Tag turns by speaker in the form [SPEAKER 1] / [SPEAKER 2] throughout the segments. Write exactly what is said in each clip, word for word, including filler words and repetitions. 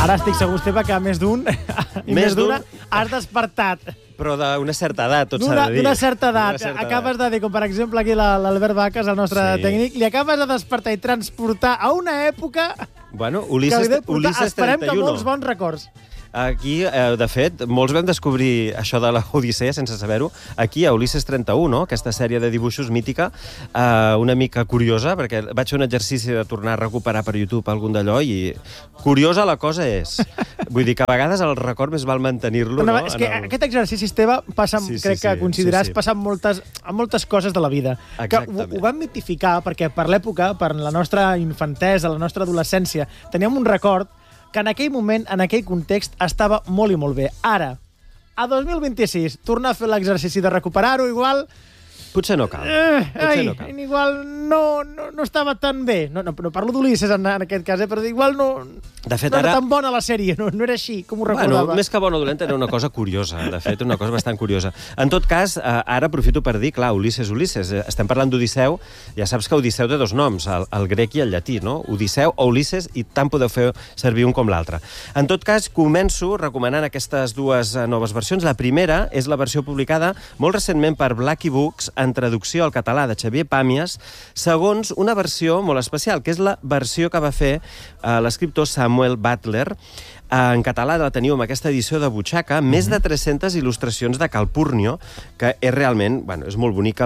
[SPEAKER 1] Ara estic segur, Esteve, que més d'un i més d'una has despertat.
[SPEAKER 2] Però d'una certa edat, tot s'ha de dir.
[SPEAKER 1] D'una certa edat. Certa acabes edat. de dir, com per exemple aquí l'Albert Vaques, el nostre sí. tècnic, li acabes de despertar i transportar a una època...
[SPEAKER 2] Bueno, Ulisses, Ulisses
[SPEAKER 1] Esperem
[SPEAKER 2] trenta-u.
[SPEAKER 1] que molts bons records.
[SPEAKER 2] Aquí, eh, de fet, molts vam descobrir això de l'Odissea sense saber-ho. Aquí, a Ulisses trenta-u, no? Aquesta sèrie de dibuixos mítica, eh, una mica curiosa, perquè vaig fer un exercici de tornar a recuperar per YouTube algun d'allò i curiosa la cosa és. Vull dir que a vegades el record més val mantenir-lo, no?
[SPEAKER 1] no? És que el... aquest exercici, Esteve, passa, sí, sí, crec sí, que consideraràs, sí, sí. passa en moltes, en moltes coses de la vida.
[SPEAKER 2] Exactament.
[SPEAKER 1] Que ho, ho vam mitificar perquè per l'època, per la nostra infantesa, la nostra adolescència, teníem un record que en aquell moment, en aquell context, estava molt i molt bé. Ara, a dos mil vint-i-sis, tornar a fer l'exercici de recuperar-ho, igual...
[SPEAKER 2] Potser no cal.
[SPEAKER 1] Eh,
[SPEAKER 2] Potser
[SPEAKER 1] ai,
[SPEAKER 2] no cal.
[SPEAKER 1] Igual no, no, no estava tan bé. No, no, no parlo d'Ulisses en, en aquest cas, eh, però igual no,
[SPEAKER 2] de fet,
[SPEAKER 1] no era
[SPEAKER 2] ara...
[SPEAKER 1] tan bona la sèrie, no, no era així, com ho recordava.
[SPEAKER 2] Bueno, més que bona o dolenta, era una cosa curiosa, de fet, una cosa bastant curiosa. En tot cas, eh, ara aprofito per dir, clar, Ulisses, Ulisses, eh, estem parlant d'Odisseu, ja saps que Odisseu té dos noms, el, el grec i el llatí, no? Odisseu o Ulisses, i tant podeu fer servir un com l'altre. En tot cas, començo recomanant aquestes dues noves versions. La primera és la versió publicada molt recentment per Blackie Books, en traducció al català de Xavier Pàmies, segons una versió molt especial, que és la versió que va fer eh, l'escriptor Samuel Butler. En català la teniu amb aquesta edició de butxaca, més de tres-centes il·lustracions de Calpurnio, que és realment, bueno, és molt bonica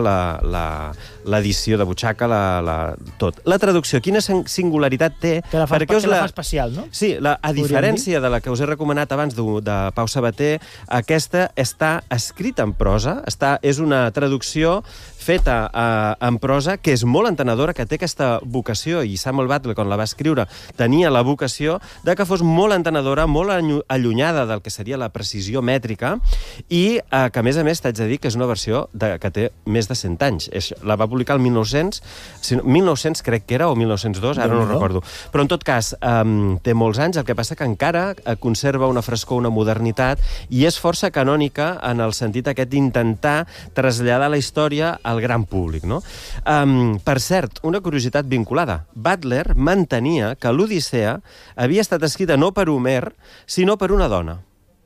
[SPEAKER 2] l'edició de butxaca, la, la, tot. La traducció, quina singularitat té?
[SPEAKER 1] Que la fa, que la fa especial, no?
[SPEAKER 2] Sí, la, a diferència de la que us he recomanat abans de, de Pau Sabater, aquesta està escrita en prosa, està, és una traducció feta eh, en prosa, que és molt entenedora, que té aquesta vocació, i Samuel Butler, quan la va escriure, tenia la vocació de que fos molt entenedora, molt allunyada del que seria la precisió mètrica, i eh, que, a més a més, t'haig de dir que és una versió de, que té més de cent anys. És, la va publicar el mil nou-cents, mil nou-cents crec que era, o mil nou-cents dos, ara no, no recordo. Però, en tot cas, eh, té molts anys, el que passa que encara conserva una frescor, una modernitat, i és força canònica en el sentit aquest d'intentar traslladar la història al gran públic, no? Um, per cert, una curiositat vinculada. Butler mantenia que l'Odissea havia estat escrita no per Homer, sinó per una dona.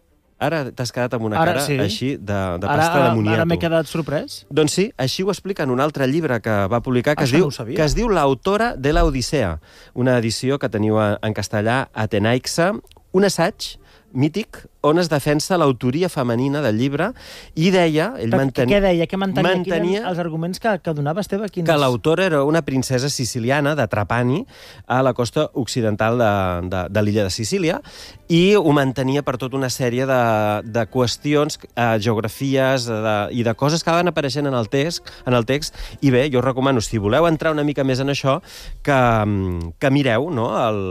[SPEAKER 2] Ara t'has quedat amb una
[SPEAKER 1] ara,
[SPEAKER 2] cara
[SPEAKER 1] sí.
[SPEAKER 2] així de, de
[SPEAKER 1] ara,
[SPEAKER 2] pasta de moniato.
[SPEAKER 1] Ara m'he quedat sorprès.
[SPEAKER 2] Doncs sí, així ho explica en un altre llibre que va publicar, que, es diu,
[SPEAKER 1] no
[SPEAKER 2] que es diu L'autora de la Odissea, una edició que teniu en castellà a Tenaixa, un assaig mític on es defensa l'autoria femenina del llibre, i deia... Ell mantenia,
[SPEAKER 1] què deia? Què mantenia?
[SPEAKER 2] mantenia
[SPEAKER 1] els arguments que, que donava Esteve? Quins...
[SPEAKER 2] Que l'autora era una princesa siciliana de Trapani, a la costa occidental de, de, de l'illa de Sicília, i ho mantenia per tota una sèrie de, de qüestions, eh, geografies de, i de coses que van apareixent en el text, en el text. I bé, jo us recomano, si voleu entrar una mica més en això, que, que mireu, no?, el...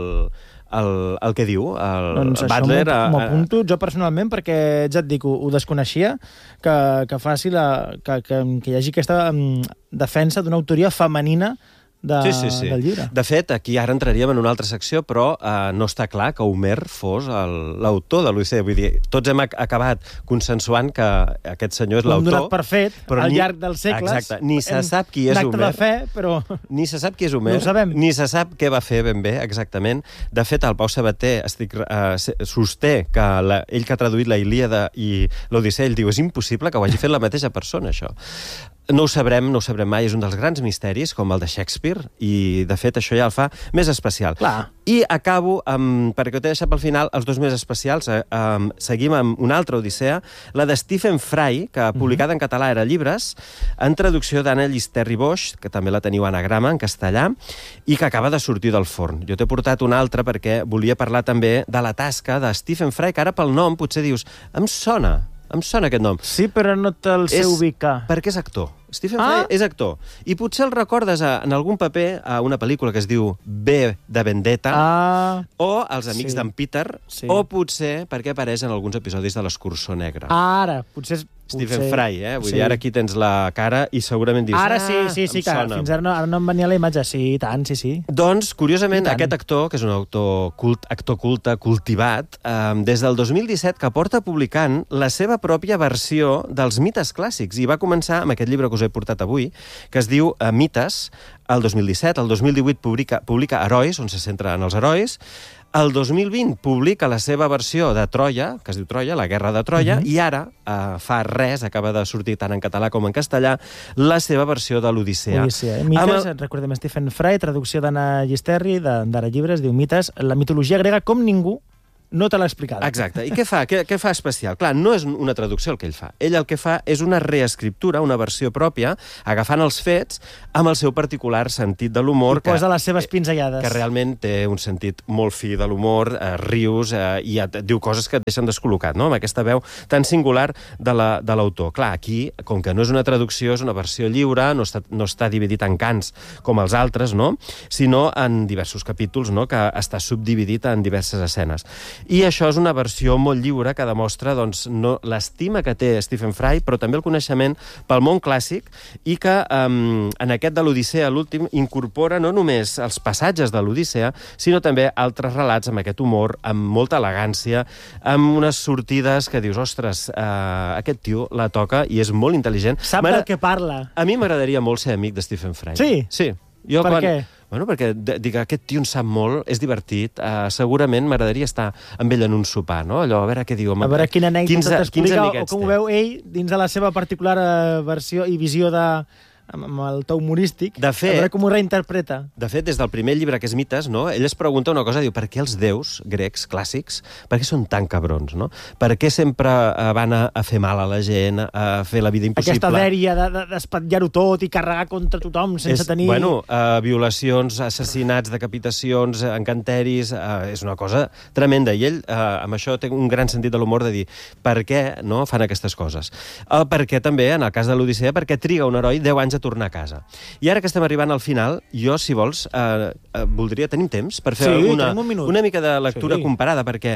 [SPEAKER 2] El, el que diu el
[SPEAKER 1] doncs
[SPEAKER 2] Butler...
[SPEAKER 1] Això m'ho apunto jo personalment, perquè ja et dic, ho, ho desconeixia, que, que, faci la, que, que, que hi hagi aquesta um, defensa d'una autoria femenina de,
[SPEAKER 2] sí, sí, sí.
[SPEAKER 1] del llibre.
[SPEAKER 2] De fet, aquí ara entraríem en una altra secció, però eh, no està clar que Homer fos l'autor de l'Odissea. Vull dir, tots hem ac acabat consensuant que aquest senyor és l'autor.
[SPEAKER 1] Ho hem donat per fet al
[SPEAKER 2] ni,
[SPEAKER 1] llarg dels segles.
[SPEAKER 2] Exacte. Ni se sap qui és Homer.
[SPEAKER 1] De fe, però...
[SPEAKER 2] Ni se sap qui és Homer.
[SPEAKER 1] No ho sabem.
[SPEAKER 2] Ni se sap què va fer ben bé, exactament. De fet, el Pau Sabater estic, eh, sosté que la, ell que ha traduït la Ilíada i l'Odissea, ell diu, és impossible que ho hagi fet la mateixa persona, això. No ho sabrem, no ho sabrem mai, és un dels grans misteris, com el de Shakespeare, i, de fet, això ja el fa més especial.
[SPEAKER 1] Clar.
[SPEAKER 2] I acabo, amb, perquè ho t'he deixat pel final, els dos més especials. Eh, um, seguim amb una altra Odissea, la de Stephen Fry, que publicada en català era Llibres, en traducció d'Anna Llisterri Boix, que també la teniu a anagrama, en castellà, i que acaba de sortir del forn. Jo t'he portat una altra perquè volia parlar també de la tasca de Stephen Fry, que ara pel nom potser dius, em sona, em sona aquest nom.
[SPEAKER 1] Sí, però no te'l sé ubicar.
[SPEAKER 2] Perquè és actor. Stephen
[SPEAKER 1] ah.
[SPEAKER 2] Fry és actor. I potser el recordes a, en algun paper a una pel·lícula que es diu B de Vendetta,
[SPEAKER 1] ah.
[SPEAKER 2] o Els amics sí. d'en Peter, sí. o potser perquè apareix en alguns episodis de l'Escurçó Negre.
[SPEAKER 1] Ara, potser...
[SPEAKER 2] Stephen
[SPEAKER 1] potser...
[SPEAKER 2] Fry, eh? Vull
[SPEAKER 1] sí.
[SPEAKER 2] dir, ara aquí tens la cara i segurament dius...
[SPEAKER 1] Ara sí, sí,
[SPEAKER 2] ah,
[SPEAKER 1] sí, que
[SPEAKER 2] sona.
[SPEAKER 1] fins ara no, ara no em venia la imatge. Sí, i tant, sí, sí.
[SPEAKER 2] Doncs, curiosament, aquest actor, que és un actor, cult, actor culte, cultivat, eh, des del dos mil disset que porta publicant la seva pròpia versió dels mites clàssics. I va començar amb aquest llibre que us he portat avui, que es diu eh, Mites, el dos mil disset. El dos mil divuit publica, publica Herois, on se centra en els herois. El dos mil vint publica la seva versió de Troia, que es diu Troia, la guerra de Troia, uh-huh. i ara, eh, fa res, acaba de sortir tant en català com en castellà, la seva versió de l'Odissea.
[SPEAKER 1] Odissea. Mites, el... recordem, Stephen Fry, traducció d'Anna Gisterri, d'Ara Llibres, diu Mites, la mitologia grega com ningú no te l'ha explicat.
[SPEAKER 2] Exacte. I què fa? Què, què fa especial? Clar, no és una traducció el que ell fa. Ell el que fa és una reescriptura, una versió pròpia, agafant els fets amb el seu particular sentit de l'humor.
[SPEAKER 1] I posa que, les seves pinzellades.
[SPEAKER 2] Que realment té un sentit molt fi de l'humor, eh, rius, eh, i et diu coses que et deixen descol·locat, no? Amb aquesta veu tan singular de l'autor. La, Clar, aquí, com que no és una traducció, és una versió lliure, no està, no està dividit en cants com els altres, no? Sinó en diversos capítols, no? Que està subdividit en diverses escenes. I això és una versió molt lliure que demostra doncs, no, l'estima que té Stephen Fry, però també el coneixement pel món clàssic, i que um, en aquest de l'Odissea, l'últim, incorpora no només els passatges de l'Odissea, sinó també altres relats amb aquest humor, amb molta elegància, amb unes sortides que dius, ostres, uh, aquest tio la toca i és molt intel·ligent.
[SPEAKER 1] Sap del que parla.
[SPEAKER 2] A mi m'agradaria molt ser amic de Stephen Fry.
[SPEAKER 1] Sí?
[SPEAKER 2] Sí. Jo
[SPEAKER 1] per
[SPEAKER 2] quan...
[SPEAKER 1] què?
[SPEAKER 2] Bueno, perquè dic, aquest tio en sap molt, és divertit, uh, segurament m'agradaria estar amb ell en un sopar, no? Allò, a veure què diu.
[SPEAKER 1] A veure quina anècdota t'explica o com ho veu ell dins de la seva particular uh, versió i visió de... amb el to humorístic,
[SPEAKER 2] de fet,
[SPEAKER 1] a veure com ho reinterpreta.
[SPEAKER 2] De fet, des del primer llibre, que és Mites, no? Ell es pregunta una cosa, diu, per què els déus grecs clàssics, per què són tan cabrons, no? Per què sempre uh, van a, a fer mal a la gent, a fer la vida impossible?
[SPEAKER 1] Aquesta dèria d'espatllar-ho de, tot i carregar contra tothom sense
[SPEAKER 2] és,
[SPEAKER 1] tenir...
[SPEAKER 2] Bueno, uh, violacions, assassinats, decapitacions, encanteris, uh, és una cosa tremenda. I ell, uh, amb això, té un gran sentit de l'humor de dir per què no fan aquestes coses. Uh, per què també, en el cas de l'Odissea, perquè triga un heroi deu anys a tornar a casa. I ara que estem arribant al final, jo, si vols, eh, eh, voldria... Tenim temps per fer
[SPEAKER 1] sí,
[SPEAKER 2] una,
[SPEAKER 1] un
[SPEAKER 2] una mica de lectura sí. comparada, perquè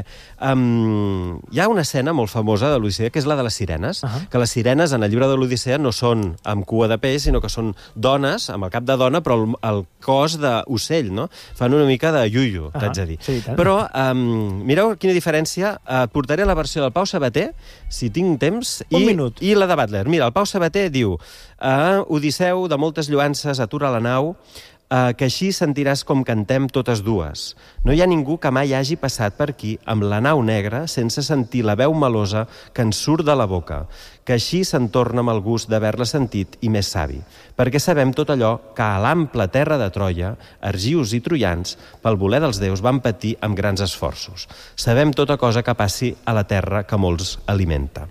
[SPEAKER 2] um, hi ha una escena molt famosa de l'Odissea, que és la de les sirenes, uh -huh. que les sirenes en el llibre de l'Odissea no són amb cua de peix, sinó que són dones, amb el cap de dona, però el, el cos d'ocell, no? Fan una mica de iuiu, uh -huh. t'haig de dir.
[SPEAKER 1] Sí,
[SPEAKER 2] però um, mireu quina diferència. Et portaré la versió del Pau Sabater, si tinc temps,
[SPEAKER 1] un
[SPEAKER 2] i,
[SPEAKER 1] minut.
[SPEAKER 2] i la de Butler. Mira, el Pau Sabater diu uh, Odisseu, de moltes lluances, atura la nau, eh, que així sentiràs com cantem totes dues. No hi ha ningú que mai hagi passat per aquí amb la nau negra sense sentir la veu melosa que ens surt de la boca, que així se'n torna amb el gust d'haver-la sentit i més savi, perquè sabem tot allò que a l'ample terra de Troia, argius i troians, pel voler dels déus, van patir amb grans esforços. Sabem tota cosa que passi a la terra que molts alimenta.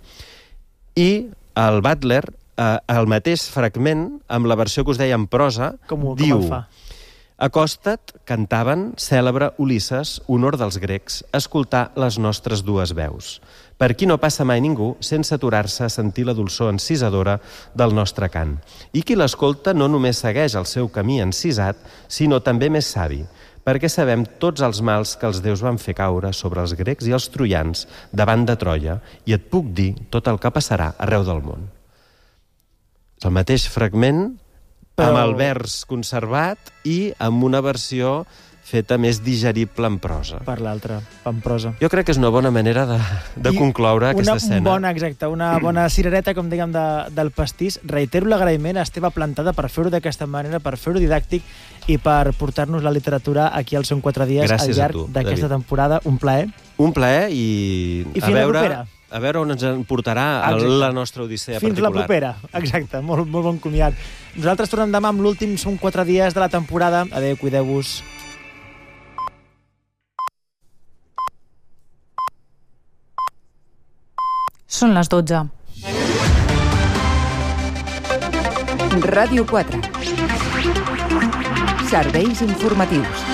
[SPEAKER 2] I el Butler, Uh, el mateix fragment, amb la versió que us deia en prosa,
[SPEAKER 1] com,
[SPEAKER 2] diu:
[SPEAKER 1] com fa?
[SPEAKER 2] Acosta't, cantaven, cèlebre Ulisses, honor dels grecs, escoltar les nostres dues veus. Per aquí no passa mai ningú sense aturar-se a sentir la dolçor encisadora del nostre cant. I qui l'escolta no només segueix el seu camí encisat, sinó també més savi, perquè sabem tots els mals que els déus van fer caure sobre els grecs i els troians davant de Troia, i et puc dir tot el que passarà arreu del món. El mateix fragment, però... amb el vers conservat i amb una versió feta més digerible en prosa.
[SPEAKER 1] Per l'altra, en prosa.
[SPEAKER 2] Jo crec que és una bona manera de, de concloure aquesta escena.
[SPEAKER 1] Bona, exacte, una bona cirereta, com diguem, de, del pastís. Reitero l'agraïment a Esteve Plantada per fer-ho d'aquesta manera, per fer-ho didàctic i per portar-nos la literatura aquí al Són quatre dies
[SPEAKER 2] Gràcies
[SPEAKER 1] al llarg d'aquesta temporada. Un plaer.
[SPEAKER 2] Un plaer i,
[SPEAKER 1] I a veure...
[SPEAKER 2] a veure on ens en portarà Exacte. la nostra odissea
[SPEAKER 1] Fins
[SPEAKER 2] particular.
[SPEAKER 1] Fins la propera. Exacte, molt, molt bon comiat. Nosaltres tornem demà amb l'últim Són quatre dies de la temporada. Adéu, cuideu-vos.
[SPEAKER 3] Són les dotze.
[SPEAKER 4] Ràdio quatre. Serveis informatius.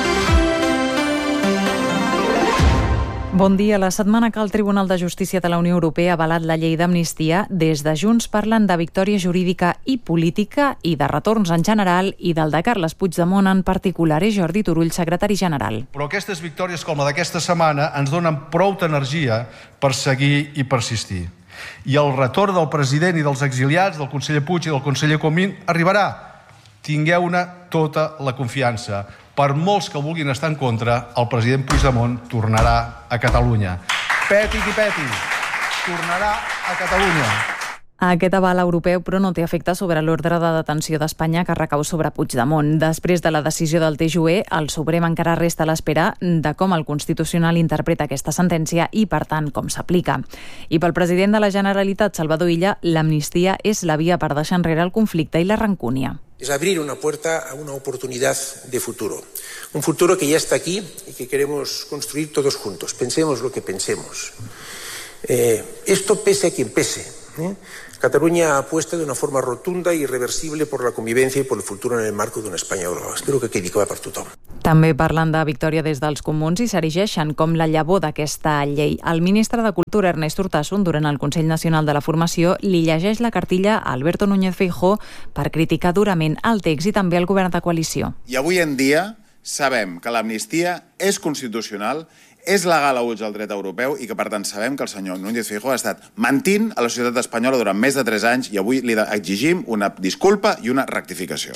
[SPEAKER 3] Bon dia. La setmana que el Tribunal de Justícia de la Unió Europea ha avalat la llei d'amnistia, des de Junts parlen de victòria jurídica i política i de retorns en general i del de Carles Puigdemont en particular. És Jordi Turull, secretari general.
[SPEAKER 5] Però aquestes victòries com la d'aquesta setmana ens donen prou energia per seguir i persistir. I el retorn del president i dels exiliats, del conseller Puig i del conseller Comín, arribarà. Tingueu-ne tota la confiança. Per molts que vulguin estar en contra, el president Puigdemont tornarà a Catalunya. Peti qui peti, tornarà a Catalunya.
[SPEAKER 3] Aquest aval europeu, però, no té efecte sobre l'ordre de detenció d'Espanya que recau sobre Puigdemont. Després de la decisió del T J U E, el Suprem encara resta a l'espera de com el Constitucional interpreta aquesta sentència i, per tant, com s'aplica. I pel president de la Generalitat, Salvador Illa, l'amnistia és la via per deixar enrere el conflicte i la rancúnia.
[SPEAKER 6] Es abrir una puerta a una oportunidad de futuro. Un futuro que ya está aquí y que queremos construir todos juntos. Pensemos lo que pensemos. Eh, esto pese a quien pese. ¿eh? Cataluña apuesta de una forma rotunda i irreversible por la convivencia y por el futuro en el marco d'una Espanya global. Espero que quedi clar per tothom.
[SPEAKER 3] També parlen de victòria des dels comuns i s'erigeixen com la llavor d'aquesta llei. El ministre de Cultura, Ernest Urtasun, durant el Consell Nacional de la Formació, li llegeix la cartilla a Alberto Núñez Feijóo per criticar durament el text i també el govern de coalició.
[SPEAKER 7] I avui en dia sabem que l'amnistia és constitucional, és legal a ulls del dret europeu i que, per tant, sabem que el senyor Núñez Feijóo ha estat mentint a la societat espanyola durant més de tres anys i avui li exigim una disculpa i una rectificació.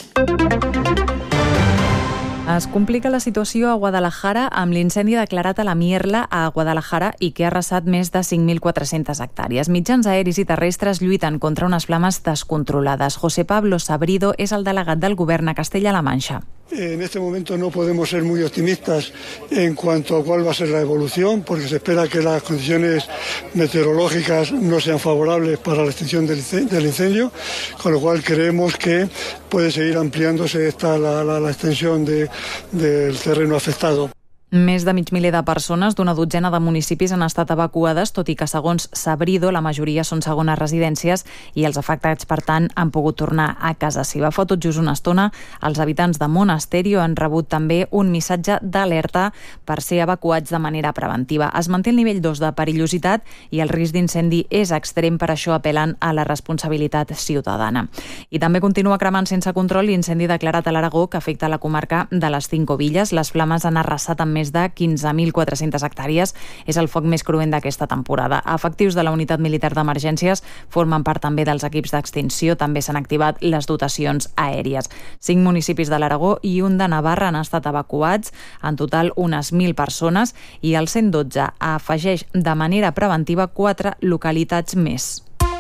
[SPEAKER 3] Es complica la situació a Guadalajara amb l'incendi declarat a la Mierla a Guadalajara i que ha arrasat més de cinc mil quatre-centes hectàrees. Mitjans aeris i terrestres lluiten contra unes flames descontrolades. José Pablo Sabrido és el delegat del govern a Castella-La Mancha.
[SPEAKER 8] En este momento no podemos ser muy optimistas en cuanto a cuál va a ser la evolución, porque se espera que las condiciones meteorológicas no sean favorables para la extinción del incendio, con lo cual creemos que puede seguir ampliándose esta, la, la, la extensión de, del terreno afectado.
[SPEAKER 3] Més de mig miler de persones d'una dotzena de municipis han estat evacuades, tot i que, segons Sabrido, la majoria són segones residències i els afectats, per tant, han pogut tornar a casa seva. Fa tot just una estona, els habitants de Monasterio han rebut també un missatge d'alerta per ser evacuats de manera preventiva. Es manté el nivell dos de perillositat i el risc d'incendi és extrem, per això apel·len a la responsabilitat ciutadana. I també continua cremant sense control l'incendi declarat a l'Aragó que afecta la comarca de les Cinco Villes. Les flames han arrasat amb més més de quinze mil quatre-centes hectàrees. És el foc més cruent d'aquesta temporada. Efectius de la Unitat Militar d'Emergències formen part també dels equips d'extinció. També s'han activat les dotacions aèries. Cinc municipis de l'Aragó i un de Navarra han estat evacuats, en total unes mil persones, i el cent dotze afegeix de manera preventiva quatre localitats més.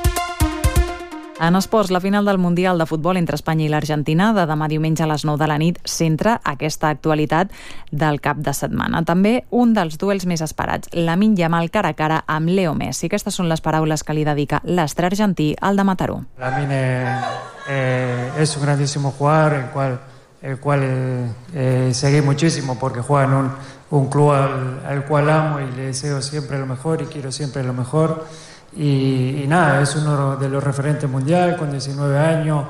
[SPEAKER 3] En esports, la final del Mundial de Futbol entre Espanya i l'Argentina de demà diumenge a les nou de la nit centra aquesta actualitat del cap de setmana. També un dels duels més esperats, Lamine Yamal cara a cara amb Leo Messi. Aquestes són les paraules que li dedica l'astre argentí al de Mataró.
[SPEAKER 9] Lamine eh, es un grandísimo jugador, el cual, el cual eh, seguí muchísimo porque juega en un, un club al, al cual amo y le deseo siempre lo mejor y quiero siempre lo mejor. Y, y nada, es uno de los referentes mundial con diecinueve años.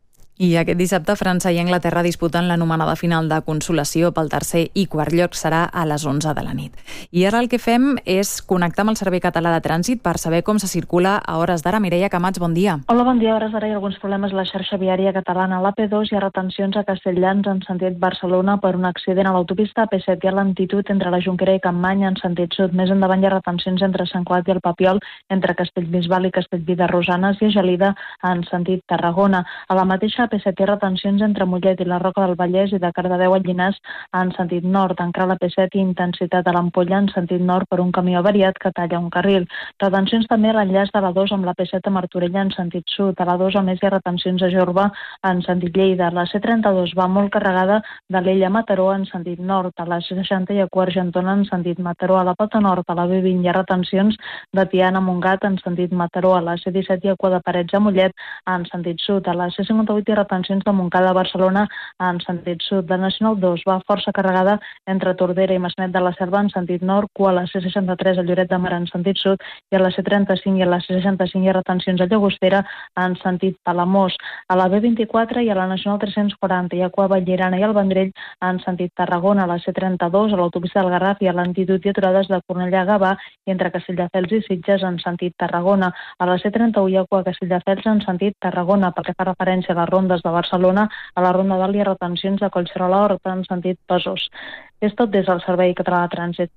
[SPEAKER 3] I aquest dissabte França i Anglaterra disputen l'anomenada final de consolació pel tercer i quart lloc. Serà a les onze de la nit. I ara el que fem és connectar amb el Servei Català de Trànsit per saber com se circula a hores d'ara. Mireia Camats, bon dia.
[SPEAKER 10] Hola, bon dia. A hores d'ara hi ha alguns problemes a la xarxa viària catalana. A l'A P dos hi ha retencions a Castelldans en sentit Barcelona per un accident a l'autopista A P set. Hi ha lentitud entre la Jonquera i Campmany en sentit sud. Més endavant hi ha retencions entre Sant Cugat i el Papiol, entre Castellbisbal i Castellví de Rosanes i a Gelida en sentit Tarragona. A la mateixa A P set hi ha retencions entre Mollet i la Roca del Vallès i de Cardedeu a Llinars en sentit nord. Encara la A P set i intensitat a l'Ampolla en sentit nord per un camió avariat que talla un carril. Retencions també a l'enllaç de la dos amb la A P set a Martorell en sentit sud. A la dos a més hi ha retencions a Jorba en sentit Lleida. La C trenta-dos va molt carregada de l'Ella a Mataró en sentit nord. A la C seixanta hi ha Argentona en sentit Mataró. A la Pota Nord, a la B vint hi ha retencions de Tiana a Montgat en sentit Mataró. A la C disset hi ha Cua de Parets a Mollet en sentit sud. A la C cinquanta-vuit hi ha retencions de Montcada a Barcelona en sentit sud. La Nacional dos va força carregada entre Tordera i Massanet de la Selva en sentit nord, Cua a la C seixanta-tres a Lloret de Mar en sentit sud i a la C trenta-cinc i a la C seixanta-cinc hi ha retencions a Llagostera en sentit Palamós. A la B vint-i-quatre i a la Nacional tres-cents quaranta hi ha Cua a Vallirana i el Vendrell en sentit Tarragona. A la C trenta-dos a l'autopista del Garraf hi ha lentitud i aturades de Cornellà a Gavà i entre Castelldefels i Sitges en sentit Tarragona. A la C trenta-u hi ha Cua a Castelldefels en sentit Tarragona. Pel que fa referència a les rondes de Barcelona, a la Ronda d'Alt hi ha retencions de Collserola a Horta en sentit Besòs. És tot des del Servei Català de Trànsit.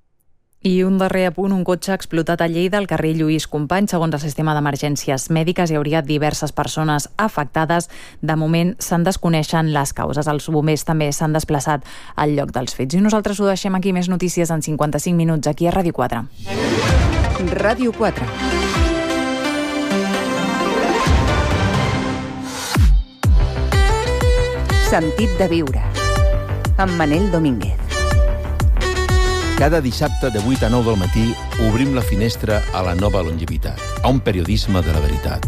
[SPEAKER 3] I un darrer apunt, un cotxe ha explotat a Lleida al carrer Lluís Companys. Segons el sistema d'emergències mèdiques, hi hauria diverses persones afectades. De moment se'n desconeixen les causes. Els bombers també s'han desplaçat al lloc dels fets. I nosaltres ho deixem aquí. Més notícies en cinquanta-cinc minuts aquí a Ràdio quatre.
[SPEAKER 4] Ràdio quatre. Sentit de viure. Amb Manel Domínguez.
[SPEAKER 11] Cada dissabte de vuit a nou del matí obrim la finestra a la nova longevitat, a un periodisme de la veritat.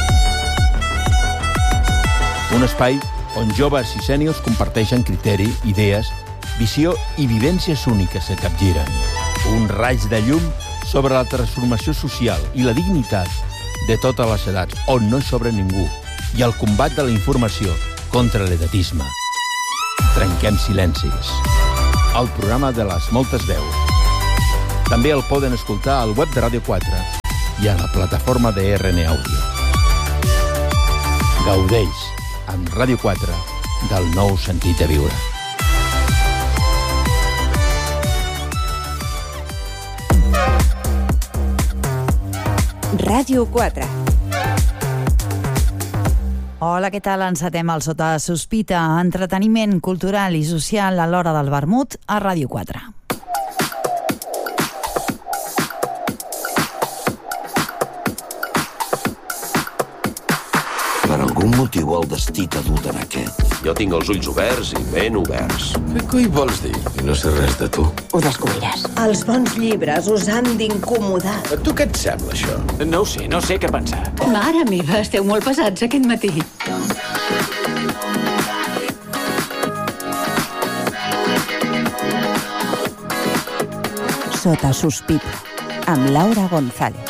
[SPEAKER 11] Un espai on joves i sèniors comparteixen criteri, idees, visió i vivències úniques que capgiren. Un raig de llum sobre la transformació social i la dignitat de totes les edats, on no hi sobra ningú, i el combat de la informació contra l'edatisme. Trenquem silencis. El programa de les moltes veus. També el poden escoltar al web de Ràdio quatre i a la plataforma de R N Audio. Gaudeix amb Ràdio quatre del nou sentit de viure.
[SPEAKER 4] Ràdio quatre.
[SPEAKER 3] Hola, què tal? Encetem el Sota Sospita, entreteniment cultural i social a l'hora del vermut a Ràdio quatre.
[SPEAKER 12] Per algun motiu el destí t'ha dut en aquest.
[SPEAKER 13] Jo tinc els ulls oberts i ben oberts.
[SPEAKER 12] Què coi vols dir? I no sé res de tu.
[SPEAKER 4] Ho descobriràs. Els bons llibres us han d'incomodar.
[SPEAKER 12] A tu què et sembla, això?
[SPEAKER 13] No ho sé, no sé què pensar.
[SPEAKER 14] Mare meva, esteu molt pesats aquest matí.
[SPEAKER 4] Sota Sospita, amb Laura González.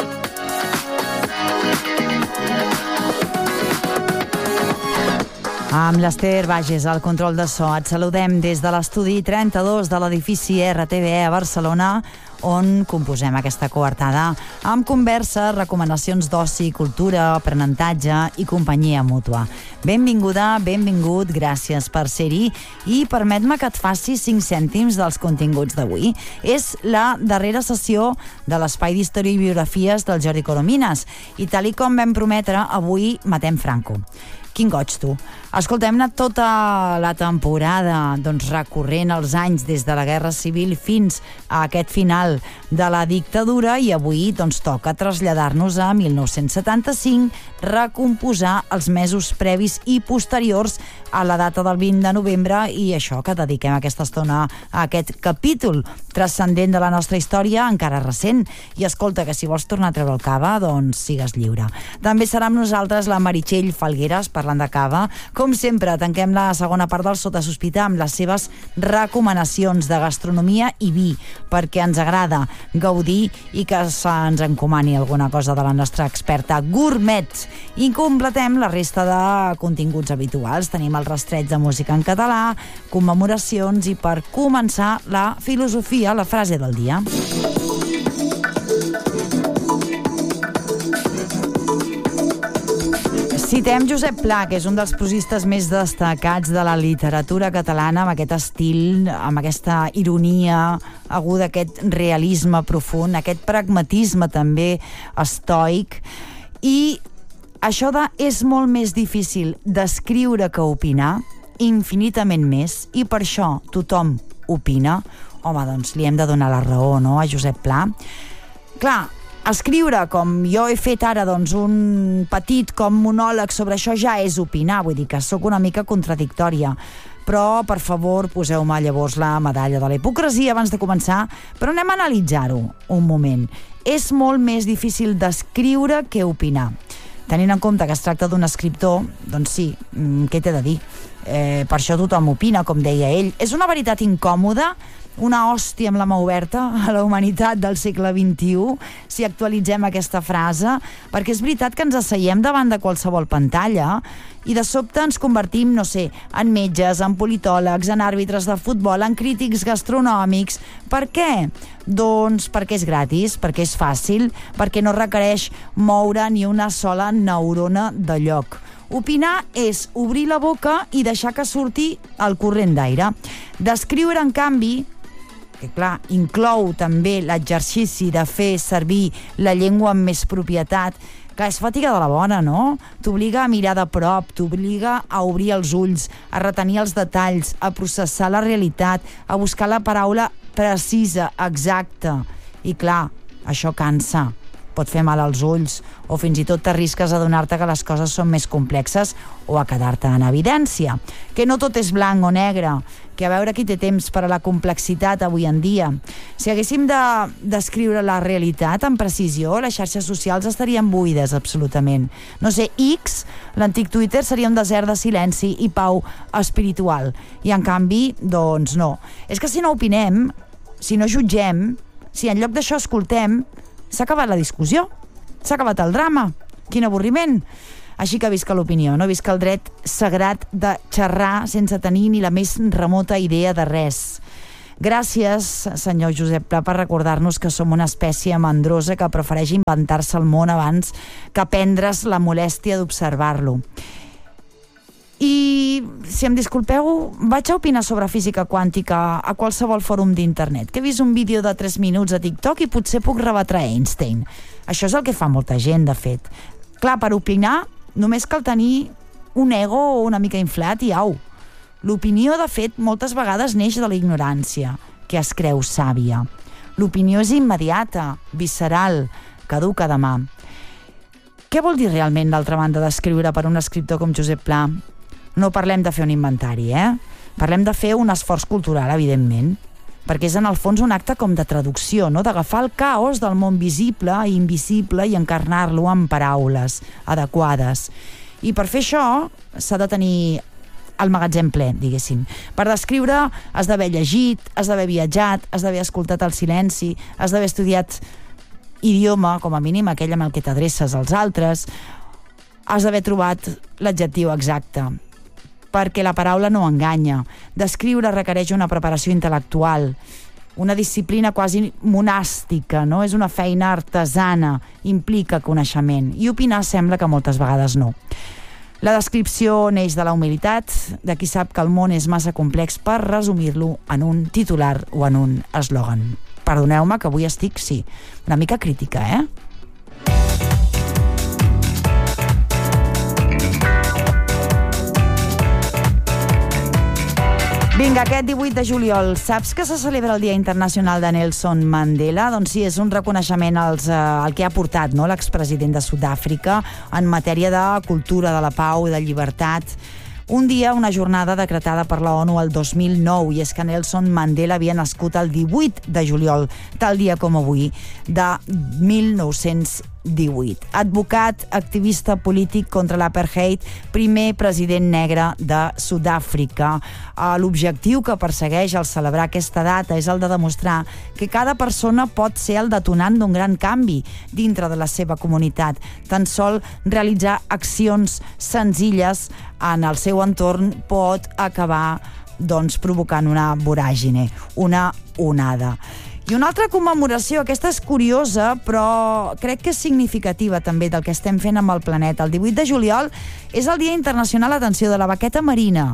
[SPEAKER 3] Amb l'Ester Bages, al control de so, et saludem des de l'estudi trenta-dos de l'edifici R T V E a Barcelona, on composem aquesta coartada amb converses, recomanacions d'oci, cultura, aprenentatge i companyia mútua. Benvinguda, benvingut, gràcies per ser-hi i permet-me que et faci cinc cèntims dels continguts d'avui. És la darrera sessió de l'Espai d'Història i Biografies del Jordi Coromines i tal i com vam prometre, avui matem Franco. Quin goig, tu. Escoltem-ne tota la temporada, doncs recorrent els anys des de la Guerra Civil fins a aquest final de la dictadura i avui doncs toca traslladar-nos a mil nou-cents setanta-cinc, recomposar els mesos previs i posteriors a la data del vint de novembre i això que dediquem aquesta estona a aquest capítol transcendent de la nostra història encara recent. I escolta, que si vols tornar a treure el cava, doncs sigues lliure. També serà amb nosaltres la Meritxell Falgueres parlant de cava. Com sempre, tanquem la segona part del Sota Sospita amb les seves recomanacions de gastronomia i vi, perquè ens agrada gaudir i que se'ns encomani alguna cosa de la nostra experta gourmet. I completem la resta de continguts habituals. Tenim el rastreig de música en català, commemoracions i per començar la filosofia, la frase del dia. Citem Josep Pla, que és un dels prosistes més destacats de la literatura catalana, amb aquest estil, amb aquesta ironia aguda, aquest realisme profund, aquest pragmatisme també estoic. I això de és molt més difícil d'escriure que opinar, infinitament més, i per això tothom opina. Home, doncs li hem de donar la raó, no?, a Josep Pla. Clar, escriure, com jo he fet ara, doncs un petit com monòleg sobre això ja és opinar, vull dir que sóc una mica contradictòria. Però, per favor, poseu-me llavors la medalla de la hipocresia abans de començar, però anem a analitzar-ho un moment. És molt més difícil d'escriure que opinar. Tenint en compte que es tracta d'un escriptor, doncs sí, què t'he de dir? Eh, per això tothom opina, com deia ell. És una veritat incòmoda, una hòstia amb la mà oberta a la humanitat del segle vint-i-u, si actualitzem aquesta frase, perquè és veritat que ens asseiem davant de qualsevol pantalla i de sobte ens convertim, no sé, en metges, en politòlegs, en àrbitres de futbol, en crítics gastronòmics. Per què? Doncs perquè és gratis, perquè és fàcil, perquè no requereix moure ni una sola neurona de lloc. Opinar és obrir la boca i deixar que surti el corrent d'aire. Descriure, en canvi, que clar, inclou també l'exercici de fer servir la llengua amb més propietat, que és fatiga de la bona, no? T'obliga a mirar de prop, t'obliga a obrir els ulls, a retenir els detalls, a processar la realitat, a buscar la paraula precisa, exacta. I clar, això cansa.
[SPEAKER 15] pot fer mal als ulls, o fins i tot t'arrisques a adonar-te que les coses són més complexes o a quedar-te en evidència. Que no tot és blanc o negre, que a veure qui té temps per a la complexitat avui en dia. Si haguéssim de descriure la realitat amb precisió, les xarxes socials estarien buides, absolutament. No sé, X, l'antic Twitter, seria un desert de silenci i pau espiritual. I, en canvi, doncs no. És que si no opinem, si no jutgem, si en lloc d'això escoltem, s'ha acabat la discussió, s'ha acabat el drama. Quin avorriment! Així que visca l'opinió, no visca el dret sagrat de xerrar sense tenir ni la més remota idea de res. Gràcies, senyor Josep Pla, per recordar-nos que som una espècie mandrosa que prefereix inventar-se el món abans que prendre's la molèstia d'observar-lo. I, si em disculpeu, vaig a opinar sobre física quàntica a qualsevol fòrum d'internet, que he vist un vídeo de tres minuts a TikTok i potser puc rebatre Einstein. Això és el que fa molta gent, de fet. Clar, per opinar només cal tenir un ego una mica inflat i au. L'opinió, de fet, moltes vegades neix de la ignorància, que es creu sàvia. L'opinió és immediata, visceral, caduca demà. Què vol dir realment, d'altra banda, d'escriure per un escriptor com Josep Pla? No parlem de fer un inventari, eh? Parlem de fer un esforç cultural, evidentment, perquè és en el fons un acte com de traducció, no? D'agafar el caos del món visible i invisible i encarnar-lo en paraules adequades. I per fer això s'ha de tenir el magatzem ple, diguéssim. Per descriure has d'haver llegit, has d'haver viatjat, has d'haver escoltat el silenci, has d'haver estudiat idioma, com a mínim aquell amb el que t'adreces als altres, has d'haver trobat l'adjectiu exacte, perquè la paraula no enganya. Descriure requereix una preparació intel·lectual, una disciplina quasi monàstica, no? És una feina artesana, implica coneixement, i opinar sembla que moltes vegades no. La descripció neix de la humilitat, de qui sap que el món és massa complex per resumir-lo en un titular o en un eslògan. Perdoneu-me que avui estic, sí, una mica crítica, eh? Vinga, aquest divuit de juliol, saps que se celebra el Dia Internacional de Nelson Mandela? Doncs sí, és un reconeixement als, eh, al que ha portat, no?, l'expresident de Sud-àfrica en matèria de cultura, de la pau i de llibertat. Un dia, una jornada decretada per la ONU el dos mil nou, i és que Nelson Mandela havia nascut el divuit de juliol, tal dia com avui, de mil nou-cents divuit. Advocat, activista polític contra l'apartheid, primer president negre de Sud-àfrica. L'objectiu que persegueix al celebrar aquesta data és el de demostrar que cada persona pot ser el detonant d'un gran canvi dintre de la seva comunitat. Tan sol realitzar accions senzilles en el seu entorn pot acabar, doncs, provocant una voràgine, una onada. I una altra commemoració, aquesta és curiosa, però crec que és significativa també del que estem fent amb el planeta. El divuit de juliol és el Dia Internacional, atenció, de la Baqueta Marina.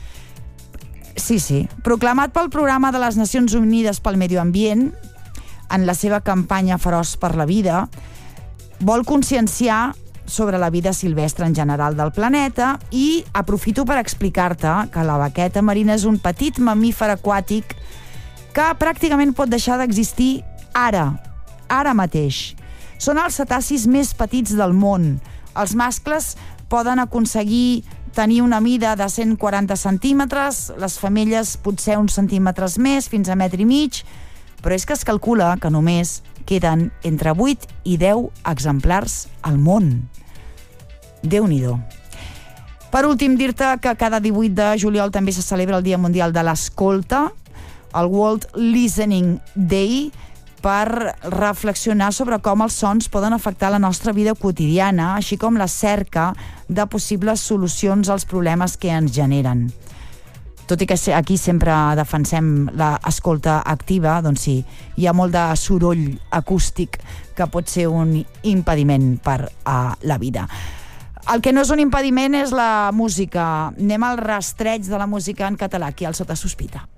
[SPEAKER 15] Sí, sí, proclamat pel Programa de les Nacions Unides pel Medi Ambient, en la seva campanya Feroç per la Vida, vol conscienciar sobre la vida silvestre en general del planeta, i aprofito per explicar-te que la baqueta marina és un petit mamífer aquàtic que pràcticament pot deixar d'existir ara, ara mateix. Són els cetacis més petits del món. Els mascles poden aconseguir tenir una mida de cent quaranta centímetres, les femelles potser uns centímetres més, fins a metre i mig, però és que es calcula que només queden entre vuit i deu exemplars al món. Déu-n'hi-do. Per últim, dir-te que cada divuit de juliol també se celebra el Dia Mundial de l'Escolta, el World Listening Day, per reflexionar sobre com els sons poden afectar la nostra vida quotidiana, així com la cerca de possibles solucions als problemes que ens generen. Tot i que aquí sempre defensem l'escolta activa, doncs sí, hi ha molt de soroll acústic que pot ser un impediment per a la vida. El que no és un impediment és la música. Anem al rastreig de la música en català, aquí al Sota Sospita.